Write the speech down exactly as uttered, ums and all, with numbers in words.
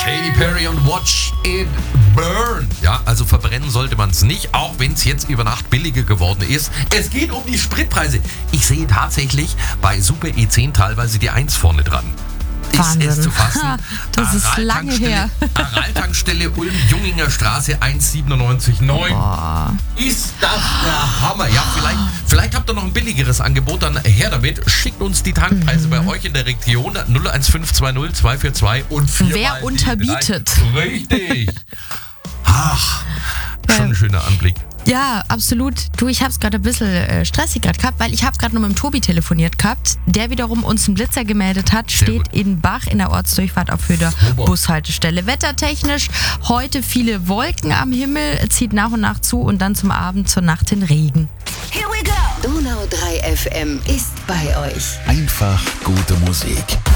Katy Perry und Watch It Burn. Ja, also verbrennen sollte man es nicht, auch wenn es jetzt über Nacht billiger geworden ist. Es geht um die Spritpreise. Ich sehe tatsächlich bei Super E zehn teilweise die eins vorne dran. Wahnsinn. Ist es zu fassen. Das ist lange her. Aral-Tankstelle Ulm-Junginger Straße eins siebenundneunzig neun. Boah. Ist das der Hammer? Ja, vielleicht, vielleicht habt ihr noch ein billigeres Angebot, dann her damit. Schickt uns die Tankpreise mhm. bei euch in der Region null eins fünf zwei null zwei vier zwei und vier. Wer unterbietet? Richtig. Ach, schon ein schöner Anblick. Ja, absolut. Du, ich hab's gerade ein bisschen äh, stressig gerade gehabt, weil ich habe gerade noch mit dem Tobi telefoniert gehabt, der wiederum uns einen Blitzer gemeldet hat, Sehr steht gut. in Bach in der Ortsdurchfahrt auf Höhe der Bushaltestelle. Wettertechnisch heute viele Wolken am Himmel, zieht nach und nach zu und dann zum Abend zur Nacht hin Regen. Here we go! Donau drei F M ist bei euch. Einfach gute Musik.